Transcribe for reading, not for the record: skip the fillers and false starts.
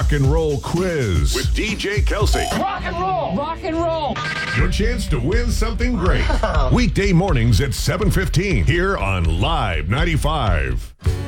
rock and roll quiz with DJ Kelsey. Rock and roll! Rock and roll! Your chance to win something great. Weekday mornings at 7:15 here on Live 95.